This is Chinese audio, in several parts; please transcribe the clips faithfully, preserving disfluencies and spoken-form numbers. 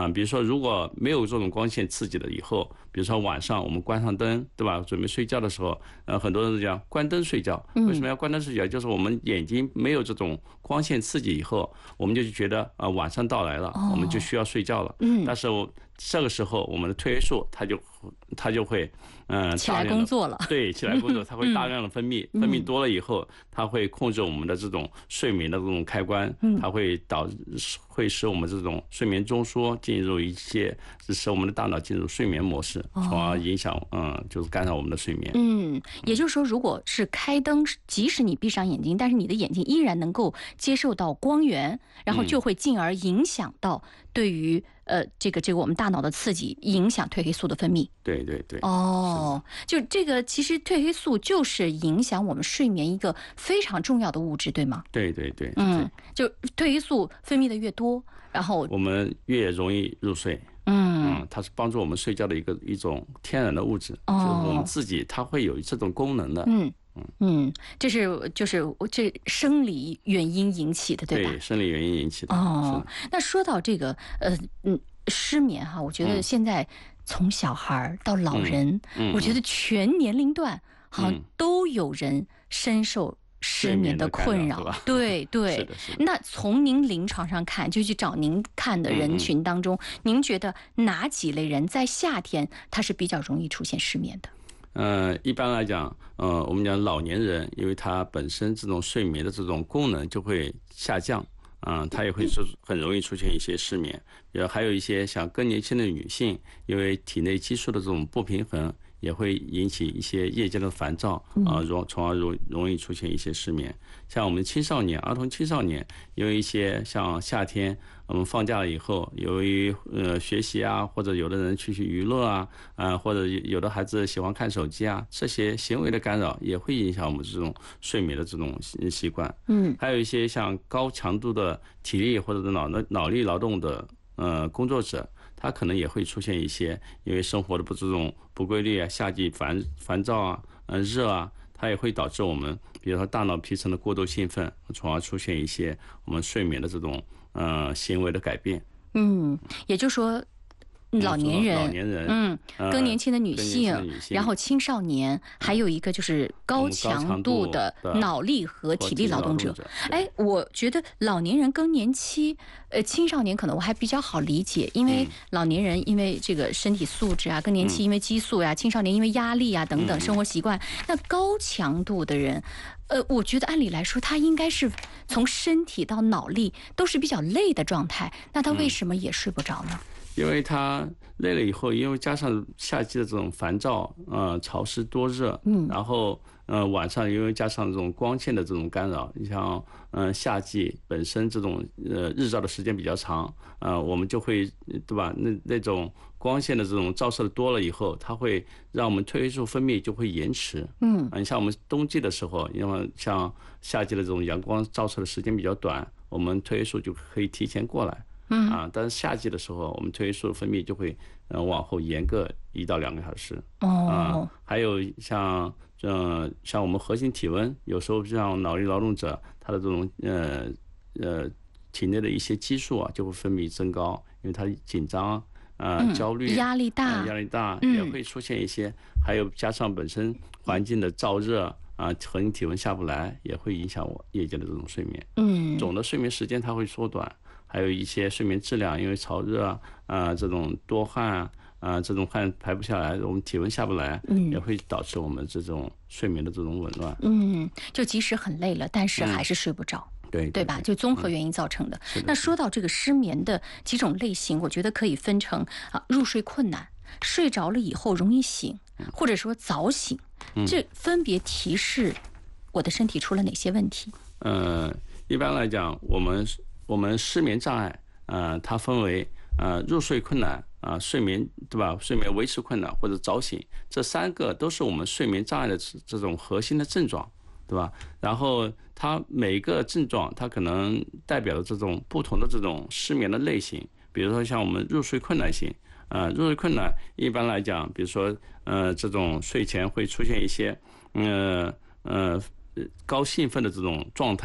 啊，比如说如果没有这种光线刺激了以后，比如说晚上我们关上灯，对吧？准备睡觉的时候，呃，很多人都讲关灯睡觉，为什么要关灯睡觉？就是我们眼睛没有这种光线刺激以后，我们就觉得啊、呃、晚上到来了，我们就需要睡觉了。嗯，但是我这个时候我们的褪黑素它就它就会嗯、呃、 起来工作了， 对，起来工作，它会大量的分泌，分泌多了以后，它会控制我们的这种睡眠的这种开关，它会导会使我们这种睡眠中枢进入一些，使我们的大脑进入睡眠模式，从而影响嗯就是干扰我们的睡眠。 嗯，也就是说，如果是开灯，即使你闭上眼睛，但是你的眼睛依然能够接受到光源，然后就会进而影响到对于呃这个这个我们大脑的刺激，影响褪黑素的分泌。 对对对。 哦，就这个其实褪黑素就是影响我们睡眠一个非常重要的物质，对吗？ 对对对。 嗯，就褪黑素分泌的越多，然后我们越容易入睡。嗯, 嗯，它是帮助我们睡觉的一个一种天然的物质，哦、就是我们自己它会有这种功能的。 嗯嗯嗯，这是就是这生理原因引起的，对吧？ 对，生理原因引起的。 哦，那说到这个呃嗯失眠哈，我觉得现在从小孩到老人，嗯嗯、我觉得全年龄段好像都有人深受失眠的困扰，对对。 是的是的。那从您临床上看，就去找您看的人群当中，嗯嗯您觉得哪几类人在夏天他是比较容易出现失眠的？ 呃，一般来讲，呃，我们讲老年人，因为他本身这种睡眠的这种功能就会下降，嗯、呃，他也会是很容易出现一些失眠。比如还有一些像更年期的女性，因为体内激素的这种不平衡，也会引起一些夜间的烦躁啊，容从而容容易出现一些失眠。像我们青少年、儿童青少年，因为一些像夏天我们放假了以后，由于呃学习啊，或者有的人去去娱乐啊，啊或者有的孩子喜欢看手机啊，这些行为的干扰也会影响我们这种睡眠的这种习惯。嗯，还有一些像高强度的体力或者是脑脑力劳动的呃工作者。它可能也会出现一些，因为生活的不这种不规律啊，夏季烦烦躁啊，嗯、呃、热啊，它也会导致我们，比如说大脑皮层的过度兴奋，从而出现一些我们睡眠的这种呃行为的改变。 嗯，也就是说。老年人， 老年人， 嗯，更年期的女性， 呃、性然后青少年，嗯、还有一个就是高强度的脑力和体力劳动者。哎，我觉得老年人更年期，呃，青少年可能我还比较好理解，因为老年人因为这个身体素质啊，更年期因为激素呀、啊，青少年因为压力啊等等生活习惯，那高强度的人。呃，我觉得按理来说，他应该是从身体到脑力都是比较累的状态，那他为什么也睡不着呢？ 因为他累了以后，因为加上夏季的这种烦躁，呃，潮湿多热，嗯，然后呃晚上因为加上这种光线的这种干扰，你像呃夏季本身这种呃日照的时间比较长，呃我们就会对吧？那那种光线的这种照射的多了以后，它会让我们褪黑素分泌就会延迟，嗯，你像我们冬季的时候，因为像夏季的这种阳光照射的时间比较短，我们褪黑素就可以提前过来。嗯啊，但是夏季的时候，我们褪黑素分泌就会呃往后延个一到两个小时。哦，啊，还有像呃像我们核心体温，有时候像脑力劳动者，他的这种呃呃体内的一些激素啊就会分泌增高，因为他紧张啊、呃嗯、焦虑、 压力大、 呃、压力大也会出现一些，嗯、还有加上本身环境的燥热。啊，核心体温下不来，也会影响我夜间的这种睡眠。嗯，总的睡眠时间它会缩短，还有一些睡眠质量，因为潮热啊，呃、这种多汗啊，呃，这种汗排不下来，我们体温下不来，嗯，也会导致我们这种睡眠的这种紊乱。 嗯，就即使很累了，但是还是睡不着。嗯对 对, 对吧？就综合原因造成的。嗯、那说到这个失眠的几种类型，我觉得可以分成啊，入睡困难、睡着了以后容易醒，或者说早醒，嗯、这分别提示我的身体出了哪些问题？ 呃，一般来讲，我们我们失眠障碍，呃，它分为呃入睡困难啊、呃、睡眠对吧？睡眠维持困难或者早醒，这三个都是我们睡眠障碍的这种核心的症状。对吧？然后它每个症状，它可能代表的这种不同的这种失眠的类型。比如说像我们入睡困难型，呃，入睡困难一般来讲，比如说呃这种睡前会出现一些呃呃高兴奋的这种状态，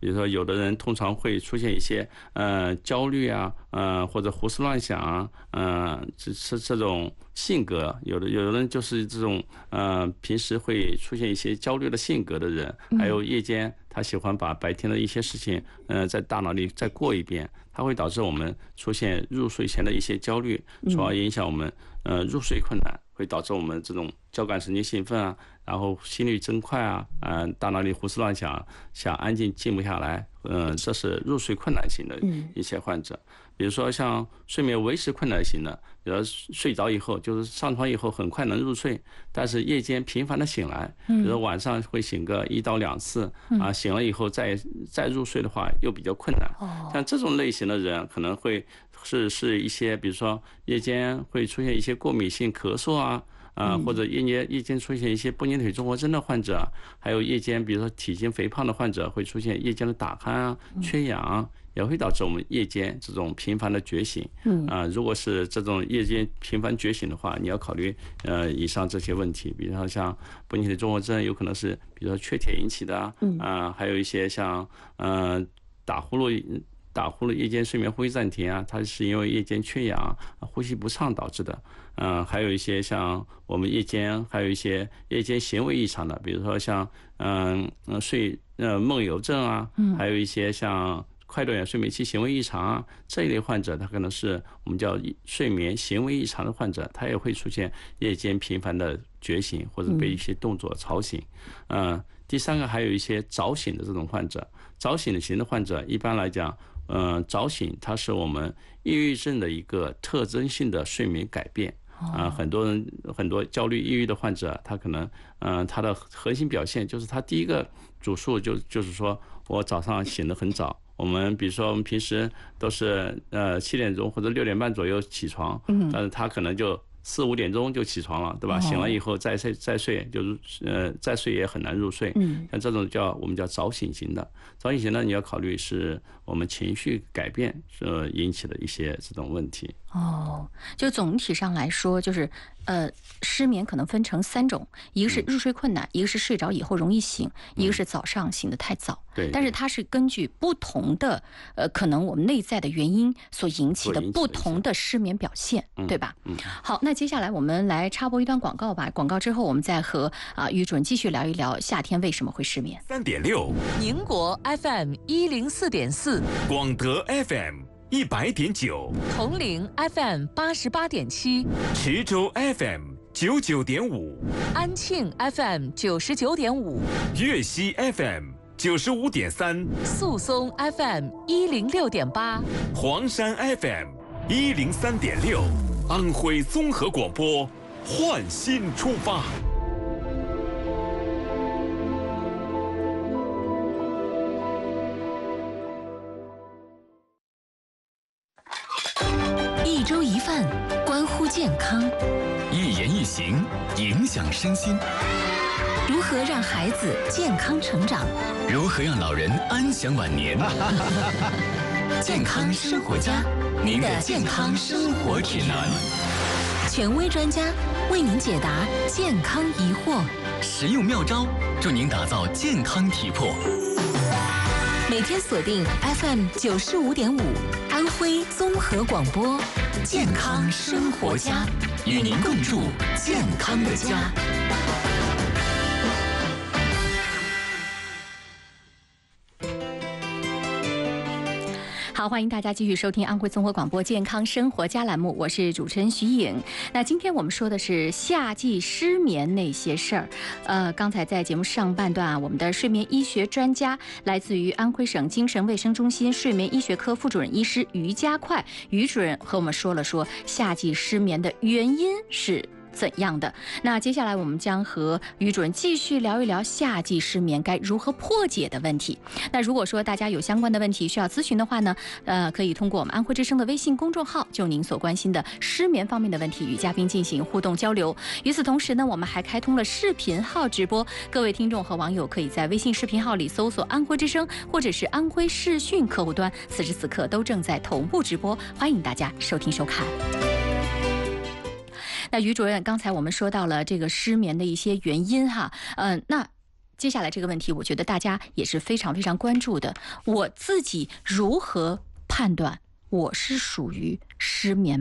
比如说有的人通常会出现一些呃焦虑啊，呃或者胡思乱想啊，呃这这这种性格，有的有的人就是这种呃平时会出现一些焦虑的性格的人，还有夜间他喜欢把白天的一些事情呃在大脑里再过一遍，它会导致我们出现入睡前的一些焦虑，从而影响我们呃入睡困难，会导致我们这种交感神经兴奋啊，然后心率增快啊，呃，大脑里胡思乱想，想安静静不下来，嗯、呃，这是入睡困难型的一些患者。比如说像睡眠维持困难型的，比如睡着以后就是上床以后很快能入睡，但是夜间频繁的醒来，比如说晚上会醒个一到两次啊，醒了以后再再入睡的话又比较困难。像这种类型的人可能会是是一些，比如说夜间会出现一些过敏性咳嗽啊。啊，或者夜间夜间出现一些不凝腿综合征的患者，还有夜间比如说体型肥胖的患者会出现夜间的打鼾啊、缺氧啊，也会导致我们夜间这种频繁的觉醒。嗯啊，如果是这种夜间频繁觉醒的话，你要考虑呃以上这些问题，比如说像不凝腿综合征有可能是比如说缺铁引起的啊，啊还有一些像呃打呼噜。打呼噜、夜间睡眠呼吸暂停啊，它是因为夜间缺氧、呼吸不畅导致的。嗯、呃，还有一些像我们夜间还有一些夜间行为异常的，比如说像嗯呃睡呃梦游症啊，还有一些像快断睡眠期行为异常啊这一类患者，他可能是我们叫睡眠行为异常的患者，他也会出现夜间频繁的觉醒或者被一些动作吵醒。嗯、呃，第三个还有一些早醒的这种患者，早醒的型的患者一般来讲。呃，早醒它是我们抑郁症的一个特征性的睡眠改变啊、呃。很多人很多焦虑、抑郁的患者，他可能嗯、呃，他的核心表现就是他第一个主诉就就是说我早上醒得很早。我们比如说我们平时都是呃七点钟或者六点半左右起床，但是他可能就四五点钟就起床了，对吧？醒了以后再睡再睡，就是呃再睡也很难入睡。嗯，像这种叫我们叫早醒型的，早醒型的你要考虑是我们情绪改变所引起的一些这种问题。 哦，就总体上来说，就是呃，失眠可能分成三种，一个是入睡困难，嗯、一个是睡着以后容易醒，一个是早上醒得太早。对、嗯，但是它是根据不同的呃，可能我们内在的原因所引起的不同的失眠表现，对吧？嗯。好，那接下来我们来插播一段广告吧。广告之后，我们再和啊于主任继续聊一聊夏天为什么会失眠。 三点六， 宁国 F M 一零四点四， 广德 F M。一百点九， 铜陵 F M 八十八点七， 池州 F M 九九点五， 安庆 F M 九十九点五， 粤西 F M 九十五点三， 宿松 F M 一零六点八， 黄山 F M 一零三点六，安徽综合广播，焕新出发。 一粥一饭，关乎健康； 一言一行，影响身心。 如何让孩子健康成长？ 如何让老人安享晚年？ 健康生活家， 您的健康生活指南。 权威专家为您解答健康疑惑， 实用妙招助您打造健康体魄。 每天锁定 F M 九十五点五，安徽综合广播，健康生活家， 与您共筑健康的家。 好，欢迎大家继续收听安徽综合广播健康生活家栏目，我是主持人徐颖。那今天我们说的是夏季失眠那些事儿。呃，刚才在节目上半段啊，我们的睡眠医学专家，来自于安徽省精神卫生中心睡眠医学科副主任医师于家快于主任和我们说了说夏季失眠的原因是怎样的。那接下来我们将和于主任继续聊一聊夏季失眠该如何破解的问题。那如果说大家有相关的问题需要咨询的话呢，呃，可以通过我们安徽之声的微信公众号，就您所关心的失眠方面的问题与嘉宾进行互动交流。与此同时呢，我们还开通了视频号直播，各位听众和网友可以在微信视频号里搜索安徽之声或者是安徽视讯客户端，此时此刻都正在同步直播，欢迎大家收听收看。那于主任，刚才我们说到了这个失眠的一些原因哈，嗯、呃，那接下来这个问题，我觉得大家也是非常非常关注的。我自己如何判断我是属于失眠